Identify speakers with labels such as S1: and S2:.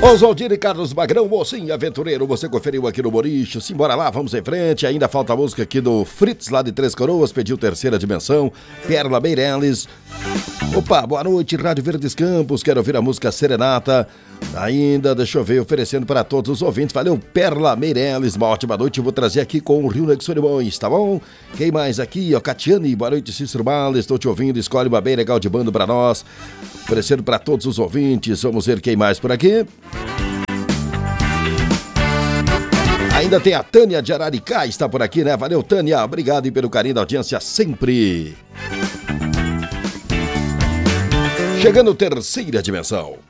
S1: Oswaldir e Carlos Magrão, mocinho aventureiro, você conferiu aqui no Boricho. Simbora lá, vamos em frente. Ainda falta a música aqui do Fritz, lá de Três Coroas, pediu Terceira Dimensão. Perla Meirelles. Opa, boa noite, Rádio Verdes Campos, quero ouvir a música Serenata. Ainda, deixa eu ver, oferecendo para todos os ouvintes. Valeu, Perla Meirelles, uma ótima noite. Eu vou trazer aqui com o Rio Negro Solimões, tá bom? Quem mais aqui? Ó, Catiane, boa noite, Cícero Bala, estou te ouvindo. Escolhe uma bem legal de bando para nós. Oferecendo para todos os ouvintes. Vamos ver quem mais por aqui. Ainda tem a Tânia de Araricá, está por aqui, né? Valeu, Tânia, obrigado pelo carinho da audiência sempre. Chegando Terceira Dimensão.